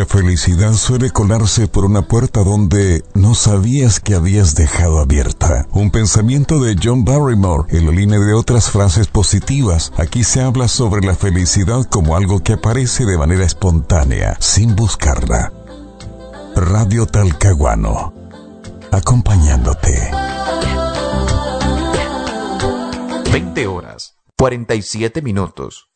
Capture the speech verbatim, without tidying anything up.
la felicidad suele colarse por una puerta donde no sabías que habías dejado abierta. Un pensamiento de John Barrymore en la línea de otras frases positivas. Aquí se habla sobre la felicidad como algo que aparece de manera espontánea, sin buscarla. Radio Talcahuano, acompañándote. veinte horas, cuarenta y siete minutos.